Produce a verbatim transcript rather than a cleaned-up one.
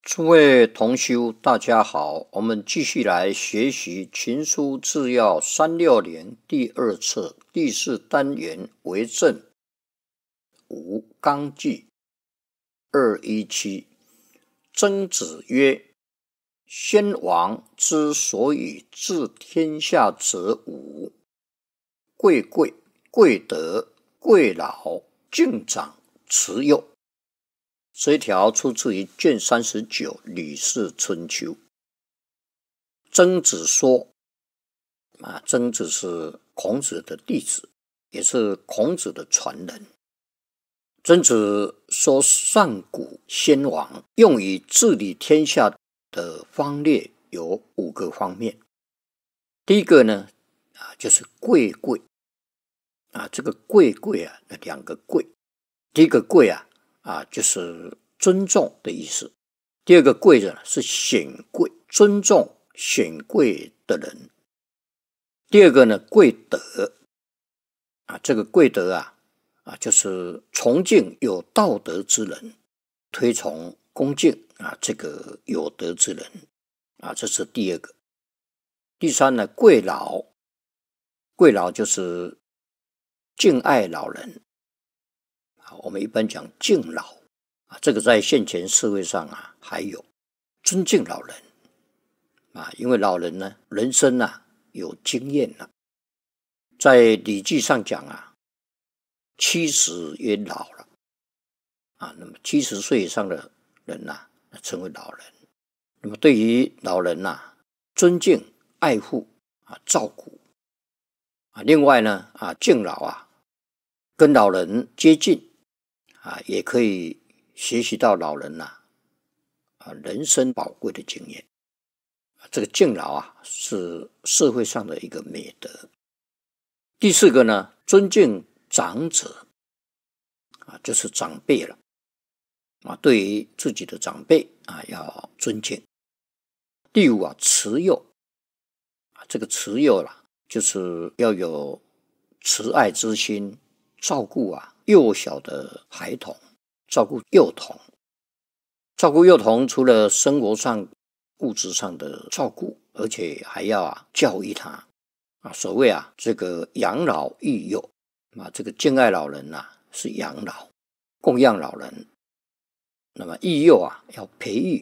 诸位同修，大家好，我们继续来学习《群书治要》三六零第二册第四单元为政五纲纪二一七。曾子曰：先王之所以治天下者五：贵贵、贵德、贵老、敬长、慈幼。这一条出自于卷三十九《吕氏春秋》。曾子说，啊，曾子是孔子的弟子，也是孔子的传人。曾子说，上古先王用于治理天下的方略有五个方面。第一个呢，啊，就是贵贵，啊，这个贵贵啊，那两个贵，第一个贵啊。啊，就是尊重的意思。第二个贵呢是显贵，尊重显贵的人。第二个呢，贵德啊，这个贵德啊，啊就是崇敬有道德之人，推崇恭敬啊这个有德之人啊，这是第二个。第三呢，贵老，贵老就是敬爱老人。我们一般讲敬老啊，这个在现前社会上啊，还有尊敬老人啊，因为老人呢，人生啊有经验了、啊。在《礼记》上讲啊，七十曰老了啊，那么七十岁以上的人呐、啊，称为老人。那么对于老人呐、啊，尊敬、爱护啊，照顾啊，另外呢啊，敬老啊，跟老人接近。啊，也可以学习到老人呐、啊，啊，人生宝贵的经验。这个敬老啊，是社会上的一个美德。第四个呢，尊敬长者，啊，就是长辈了，啊，对于自己的长辈啊，要尊敬。第五啊，慈幼，啊，这个慈幼啦，就是要有慈爱之心，照顾啊。幼小的孩童，照顾幼童，照顾幼童，除了生活上、物质上的照顾，而且还要啊教育他啊。所谓啊，这个养老育幼啊，这个敬爱老人呐、啊、是养老，供养老人。那么育幼啊，要培育